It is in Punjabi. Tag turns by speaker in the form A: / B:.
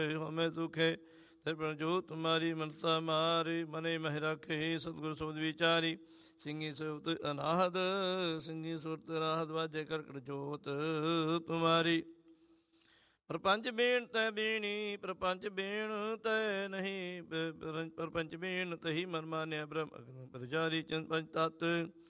A: ਹਮੇ ਸੁਖੇ ਦਰਪਣ ਜੋ ਤੁਮਾਰੀ ਮਨਸਾ ਮਾਰੀ ਮਨੇ ਮਹਿ ਰਾਖੇ ਸਤਿਗੁਰ ਸ਼ਬਦ ਵਿਚਾਰੀ ਸਿੰਘੀ ਸੁਰਤ ਅਨਾਹਦ ਸਿੰਘੀ ਸੁਰਤ ਅਨਾਹਦ ਵਾਜੇ ਕਰਕਟ ਜੋਤ ਤੁਮਾਰੀ ਪ੍ਰਪੰਚ ਬੇਣ ਤੈ ਬੇਣੀ ਪ੍ਰਪੰਚ ਬੇਣ ਤੈ ਨਹੀਂ ਪ੍ਰਪੰਚ ਬੇਣ ਤਹੀ ਮਨ ਮਾਨਿਆ ਬ੍ਰਹਮ ਅਗਨ ਪ੍ਰਜਾਰੀ ਚੰਦ ਪੰਚ ਤਤ